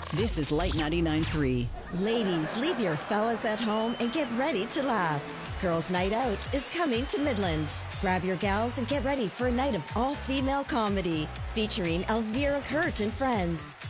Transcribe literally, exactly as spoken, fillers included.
This is Light ninety-nine point three. Ladies, leave your fellas at home and get ready to laugh. Girls' Night Out is coming to Midland. Grab your gals and get ready for a night of all-female comedy featuring Elvira Kurt and friends.